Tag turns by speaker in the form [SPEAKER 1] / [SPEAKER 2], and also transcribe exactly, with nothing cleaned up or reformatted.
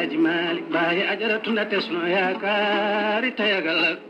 [SPEAKER 1] Alaaji Maalik Baay ajaratu Ndate sunu yaakaari tey ak ëllëg